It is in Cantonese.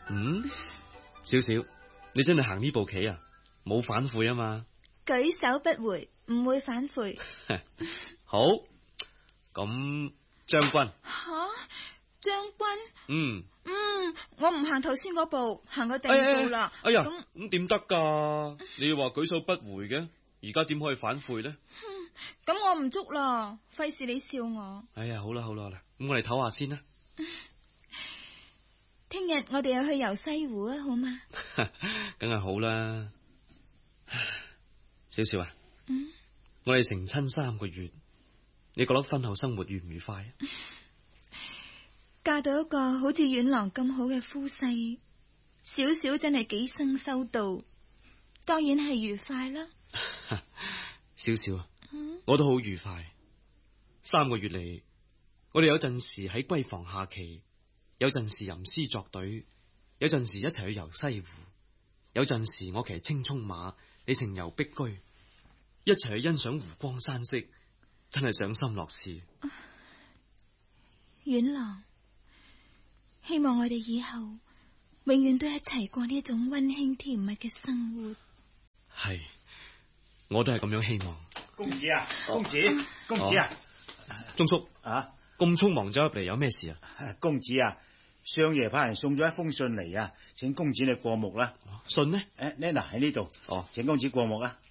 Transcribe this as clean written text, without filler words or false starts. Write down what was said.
少少，你真係行呢步棋啊，冇反悔啊嘛？ 舉手不回，唔會反悔。 好，咁將軍。 吓，將軍？ 嗯， 我唔行頭先嗰步，行個第二步啦。 哎呀，咁點得噶？你話舉手不回嘅，而家點可以反悔呢？ 咁我唔捉啦，費事你笑我。 哎呀，好啦，咁我哋唞下先啦。 聽日我哋又去遊西湖啊，好嗎？ 梗係好啦。少少啊，我哋成親3個月，你覺得婚後生活愉唔愉快啊？ 嫁到一個好似遠郎咁好嘅夫婿，少少真係幾生修道，當然係愉快啦。 少少啊，我都好愉快。3個月嚟，我哋有陣時喺閨房下棋，有陣時吟詩作對，有陣時一齊去遊西湖，有陣時我騎青蔥馬，你乘遊碧居，一齊去欣賞湖光山色，真係賞心樂事。 遠郎，希望我哋以後永遠都一齊過呢種溫馨甜蜜嘅生活。 係，我都係咁樣希望。 公子啊，公子啊， 鐘叔啊， 咁匆忙走入嚟，有咩事啊？ 公子啊，相爺派人送咗一封信嚟啊，請公子你過目啦。 信呢？ 呢嗱喺呢度，請公子過目啦。